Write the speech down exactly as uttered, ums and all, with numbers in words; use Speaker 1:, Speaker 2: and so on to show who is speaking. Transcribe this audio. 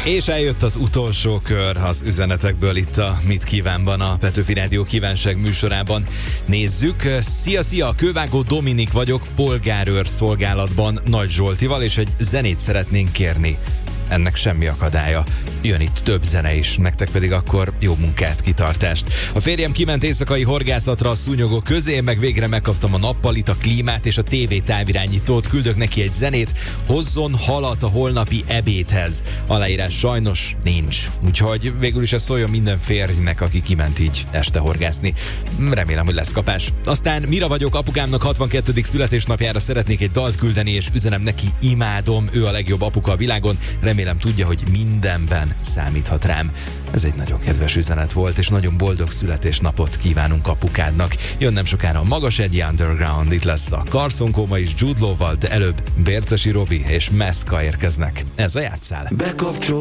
Speaker 1: És eljött az utolsó kör az üzenetekből itt a Mit Kívánban, a Petőfi Rádió kívánság műsorában. Nézzük. Szia, szia! Kővágó Dominik vagyok, polgárőr szolgálatban Nagy Zsoltival, és egy zenét szeretnénk kérni. Ennek semmi akadálya. Jön itt több zene is, nektek pedig akkor jó munkát, kitartást. A férjem kiment éjszakai horgászatra a szúnyogok közé, meg végre megkaptam a nappalit, a klímát és a tévé távirányítót. Küldök neki egy zenét, hozzon halat a holnapi ebédhez. Aláírás sajnos nincs. Úgyhogy végül is ez szóljon minden férjnek, aki kiment így este horgászni. Remélem, hogy lesz kapás. Aztán Mira vagyok, apukámnak hatvankettedik születésnapjára szeretnék egy dalt küldeni, és üzenem neki, imádom, ő a legjobb apuka a világon. Remélem tudja, hogy mindenben számíthat rám. Ez egy nagyon kedves üzenet volt, és nagyon boldog születésnapot kívánunk apukádnak. Jön nem sokára a Magas Egyi Underground, itt lesz a Carson Koma is Jude Law-val, de előbb Bércesi Robi és Meszka érkeznek. Ez a Játszál.
Speaker 2: Bekapcsol